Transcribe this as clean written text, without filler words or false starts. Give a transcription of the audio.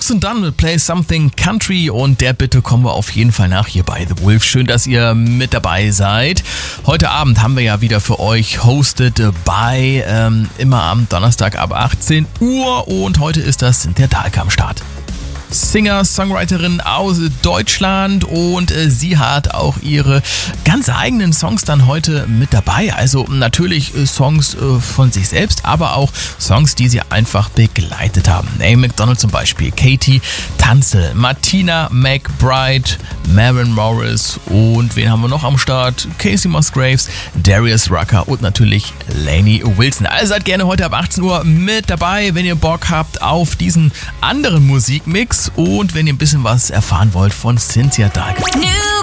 Justin Dunn mit Play Something Country und der Bitte kommen wir auf jeden Fall nach hier bei The Wolf. Schön, dass ihr mit dabei seid. Heute Abend haben wir ja wieder für euch Hosted by, immer am Donnerstag ab 18 Uhr und heute ist das der Dahlke am Start. Singer, Songwriterin aus Deutschland und sie hat auch ihre ganz eigenen Songs dann heute mit dabei. Also natürlich Songs von sich selbst, aber auch Songs, die sie einfach begleitet haben. Amy Macdonald zum Beispiel, Katie Tunstall, Martina McBride, Maren Morris und wen haben wir noch am Start? Casey Musgraves, Darius Rucker und natürlich Lainey Wilson. Also seid gerne heute ab 18 Uhr mit dabei, wenn ihr Bock habt auf diesen anderen Musikmix. Und wenn ihr ein bisschen was erfahren wollt von Cynthia Dahlke.